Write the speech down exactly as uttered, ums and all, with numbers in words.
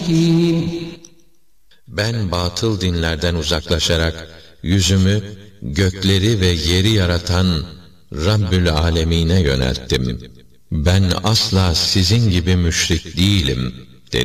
Ben batıl dinlerden uzaklaşarak yüzümü gökleri ve yeri yaratan Rabbül Alemin'e yönelttim. Ben asla sizin gibi müşrik değilim.